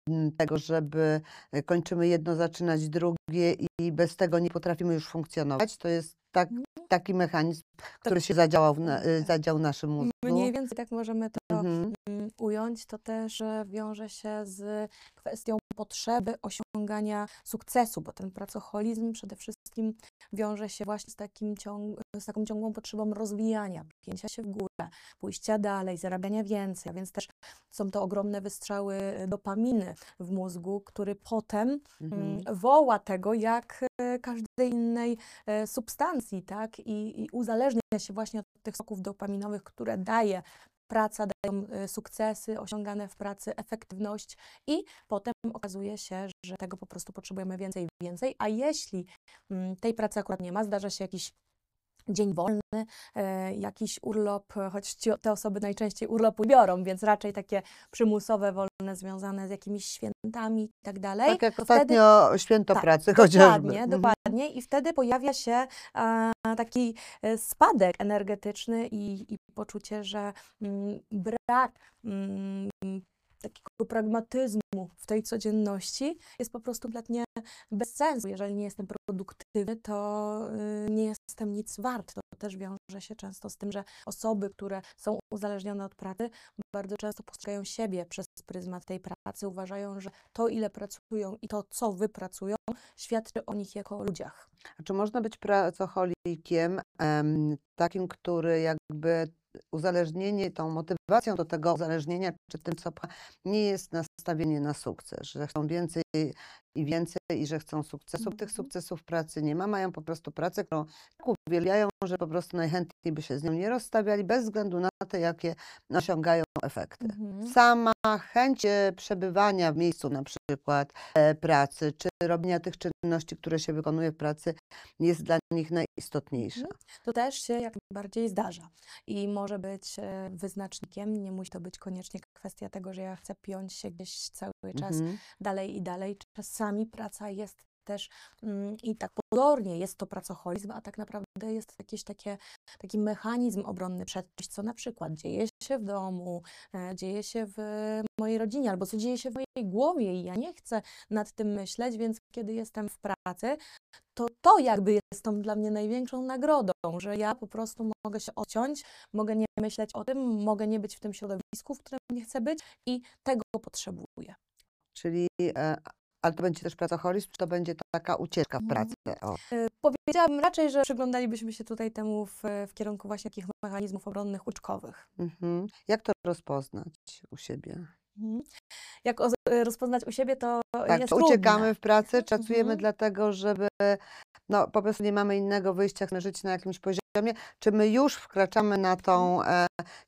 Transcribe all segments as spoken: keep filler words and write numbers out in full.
tego, żeby kończymy jedno, zaczynać drugie i bez tego nie potrafimy już funkcjonować? To jest tak Mhm. taki mechanizm, który się zadziałał w na y, zadział w naszym mózgu? Mniej więcej tak możemy to Mhm. mm, ująć. To też e, wiąże się z kwestią potrzeby osiągania sukcesu, bo ten pracoholizm przede wszystkim wiąże się właśnie z, takim ciąg z taką ciągłą potrzebą rozwijania, pięcia się w górę, pójścia dalej, zarabiania więcej, a więc też są to ogromne wystrzały dopaminy w mózgu, który potem mm, Mhm. woła tego jak e, każdej innej e, substancji, tak? I, I uzależnia się właśnie od tych soków dopaminowych, które daje praca, dają e, sukcesy osiągane w pracy, efektywność i potem okazuje się, że tego po prostu potrzebujemy więcej i więcej, a jeśli mm, tej pracy akurat nie ma, zdarza się jakiś dzień wolny, e, jakiś urlop, choć ci, te osoby najczęściej urlopu biorą, więc raczej takie przymusowe, wolne, związane z jakimiś świętami i tak dalej. Tak jak Wtedy ostatnio święto tak, pracy chociażby. dokładnie, Mhm. dokładnie. I wtedy pojawia się a, taki e, spadek energetyczny i, i poczucie, że mm, brak mm, takiego pragmatyzmu w tej codzienności jest po prostu kompletnie bez sensu. Jeżeli nie jestem produktywny, to y, nie jestem nic wart. To też wiąże się często z tym, że osoby, które są uzależnione od pracy, bardzo często postrzegają siebie przez pryzmat tej pracy. Uważają, że to, ile pracują i to, co wypracują, świadczy o nich jako o ludziach. A czy można być pracocholikiem, em, takim, który jakby uzależnienie, tą motywacją do tego uzależnienia, czy tym, co pcha, nie jest nastawienie na sukces, że chcą więcej i więcej i że chcą sukcesów. Tych Mhm. sukcesów w pracy nie ma, mają po prostu pracę, którą tak uwielbiają, że po prostu najchętniej by się z nią nie rozstawiali, bez względu na to, jakie osiągają efekty. Mhm. Sama chęć e, przebywania w miejscu na przykład e, pracy, czy robienia tych czynności, które się wykonuje w pracy, jest dla nich najistotniejsza. Mhm. To też się jak najbardziej zdarza i może być e, wyznacznikiem. Nie musi to być koniecznie kwestia tego, że ja chcę piąć się gdzieś cały czas Mhm. dalej i dalej. Czasami praca jest też mm, i tak pozornie jest to pracoholizm, a tak naprawdę jest jakieś takie, taki mechanizm obronny przed czymś, co na przykład dzieje się w domu, e, dzieje się w mojej rodzinie, albo co dzieje się w mojej głowie i ja nie chcę nad tym myśleć, więc kiedy jestem w pracy, to to jakby jest tą dla mnie największą nagrodą, że ja po prostu mogę się odciąć, mogę nie myśleć o tym, mogę nie być w tym środowisku, w którym nie chcę być i tego potrzebuję. Czyli, e, ale to będzie też pracoholizm, czy to będzie taka ucieczka w Mhm. pracę? O. Y, Powiedziałabym raczej, że przyglądalibyśmy się tutaj temu w, w kierunku właśnie takich mechanizmów obronnych uczkowych. Mhm. Jak to rozpoznać u siebie? Mhm. Jak oz- y, rozpoznać u siebie, to Tak, jest czy uciekamy trudne. w pracy, pracujemy Mhm. dlatego, żeby no, po prostu nie mamy innego wyjścia, chcemy żyć na jakimś poziomie, czy my już wkraczamy na tą e,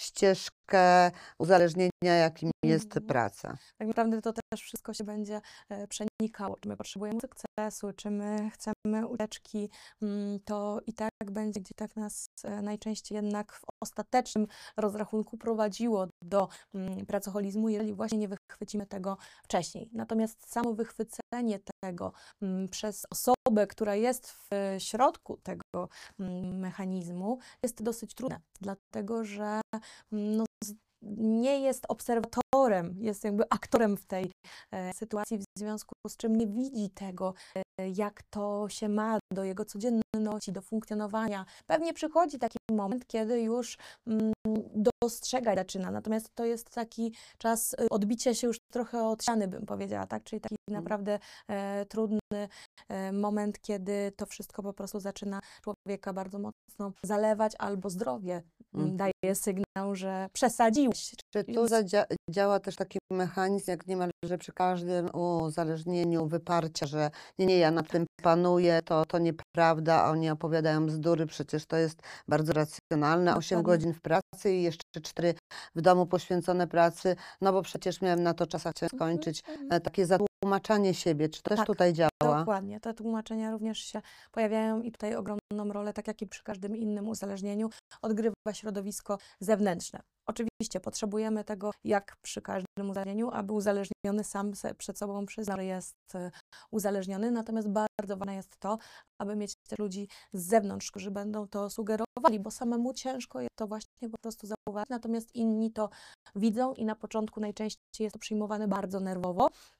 ścieżkę uzależnienia, jakim jest Mhm. praca? Tak naprawdę to też wszystko się będzie e, przenikało. Czy my potrzebujemy sukcesu, czy my chcemy ucieczki, mm, to i tak będzie gdzie tak nas e, najczęściej jednak w ostatecznym rozrachunku prowadziło do mm, pracoholizmu, jeżeli właśnie nie wychwycimy tego wcześniej. Natomiast samo wychwycenie tego mm, przez osobę, która jest w środku tego mm, mechanizmu, jest dosyć trudne, dlatego że mm, no, z- nie jest obserwatorem, jest jakby aktorem w tej e, sytuacji, w związku z czym nie widzi tego, e, jak to się ma do jego codzienności, do funkcjonowania. Pewnie przychodzi taki moment, kiedy już mm, dostrzegać zaczyna, natomiast to jest taki czas e, odbicia się już trochę od ściany, bym powiedziała, tak? Czyli taki Mhm. naprawdę e, trudny e, moment, kiedy to wszystko po prostu zaczyna człowieka bardzo mocno zalewać, albo zdrowie mm, Mhm. daje sygnał, że przesadziłeś. Czy tu Więc zadzia- działa też taki mechanizm, jak niemalże przy każdym uzależnieniu, wyparcia, że nie, nie, ja nad tym panuję, to, to nieprawda, a oni opowiadają bzdury, przecież to jest bardzo racjonalne, osiem dokładnie. godzin w pracy i jeszcze cztery w domu poświęcone pracy, no bo przecież miałem na to czas, a chciałem Mhm, skończyć. mhm. E, Takie zatłumaczanie siebie, czy też Tak, tutaj działa? dokładnie. Te tłumaczenia również się pojawiają i tutaj ogromną rolę, tak jak i przy każdym innym uzależnieniu, odgrywa środowisko zewnętrzne. Oczywiście potrzebujemy tego, jak przy każdym uzależnieniu, aby uzależniony sam se przed sobą przyznał, że jest e, uzależniony, natomiast bardzo ważne jest to, aby mieć też ludzi z zewnątrz, którzy będą to sugerowali, bo samemu ciężko jest to właśnie po prostu zauważyć, natomiast inni to widzą i na początku najczęściej jest to przyjmowane bardzo nerwowo,